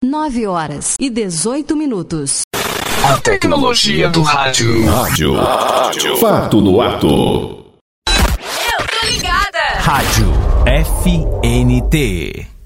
9h18. A tecnologia do rádio. Rádio. Fato no ato. Eu tô ligada. Rádio FNT.